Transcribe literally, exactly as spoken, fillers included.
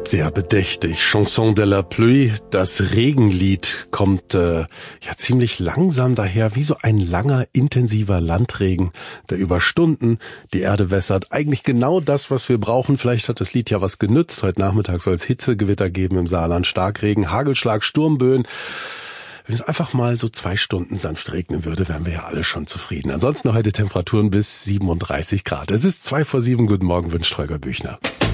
Sehr bedächtig. Chanson de la Pluie, das Regenlied, kommt äh, ja ziemlich langsam daher, wie so ein langer, intensiver Landregen, der über Stunden die Erde wässert. Eigentlich genau das, was wir brauchen. Vielleicht hat das Lied ja was genützt. Heute Nachmittag soll es Hitzegewitter geben im Saarland, Starkregen, Hagelschlag, Sturmböen. Wenn es einfach mal so zwei Stunden sanft regnen würde, wären wir ja alle schon zufrieden. Ansonsten heute Temperaturen bis siebenunddreißig Grad. Es ist zwei vor sieben. Guten Morgen, wünscht Holger Büchner.